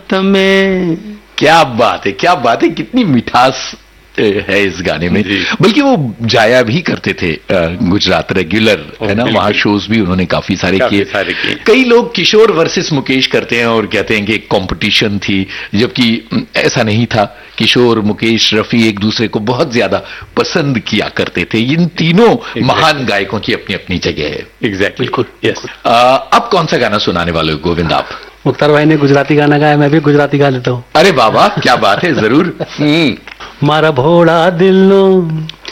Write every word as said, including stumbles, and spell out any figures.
रात में। क्या बात है, क्या बात है, कितनी मिठास है इस गाने में। बल्कि वो जाया भी करते थे गुजरात रेगुलर, है ना, वहां शोज भी उन्होंने काफी सारे किए। कई लोग किशोर वर्सेस मुकेश करते हैं और कहते हैं कि एक कंपटीशन थी, जबकि ऐसा नहीं था। किशोर, मुकेश, रफी एक दूसरे को बहुत ज्यादा पसंद किया करते थे। इन तीनों exactly. महान गायकों की अपनी अपनी जगह है। एग्जैक्टली, बिल्कुल, यस। अब कौन सा गाना सुनाने वाले हो गोविंद आप? मुख्तार भाई ने गुजराती गाना गाया, मैं भी गुजराती गा लेता हूँ। अरे बाबा, क्या बात है, जरूर। मारा भोड़ा दिल नो